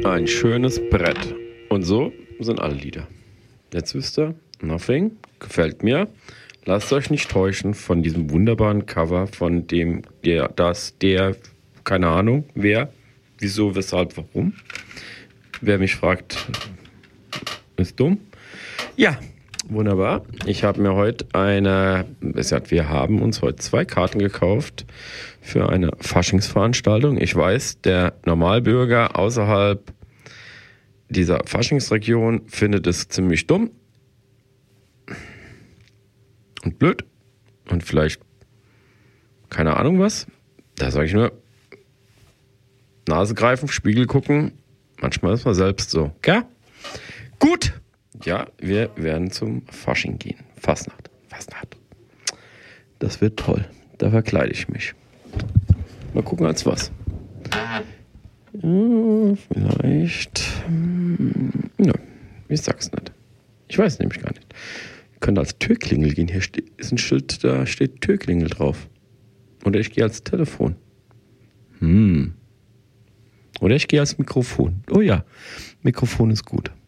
Ein schönes Brett. Und so sind alle Lieder. Jetzt wisst ihr, Nothing gefällt mir. Lasst euch nicht täuschen von diesem wunderbaren Cover von dem, keine Ahnung, wer, wieso, weshalb, warum. Wer mich fragt, ist dumm. Ja, wunderbar. Ich habe mir heute wir haben uns heute 2 Karten gekauft für eine Faschingsveranstaltung. Ich weiß, der Normalbürger außerhalb dieser Faschingsregion findet es ziemlich dumm und blöd und vielleicht keine Ahnung was. Da sage ich nur, Nase greifen, Spiegel gucken. Manchmal ist man selbst so. Gell? Gut. Ja, wir werden zum Fasching gehen. Fastnacht. Das wird toll. Da verkleide ich mich. Mal gucken, als was. Ja, vielleicht. Nö, ich sag's nicht. Ich weiß nämlich gar nicht. Ich könnte als Türklingel gehen. Hier ist ein Schild, da steht Türklingel drauf. Oder ich gehe als Telefon. Oder ich gehe als Mikrofon. Oh ja, Mikrofon ist gut.